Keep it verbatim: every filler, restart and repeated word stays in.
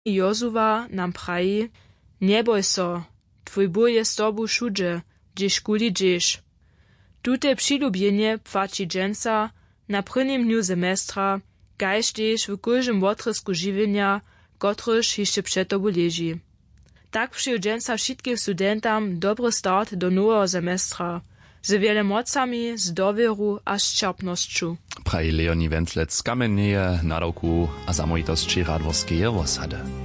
Jozuwa nam praji, nie boj so, twój Bóg je z tobu všudźe, gdzieś kuli dżesz. Tute přilubienie płaci dżęca na prvnym dniu semestra, kaž tež w kóždym wotrysku žiwienia, kotryž jeszcze przed tobu leži. Tak przyjął dżęca wszystkim studentam dobry start do nowego semestra, z wiele mocami, z dowieru a z čerpnosću. Praji Leonie Wenzlec z Kamenneje, nadawku a zamojitosći Radworskeje Wosady.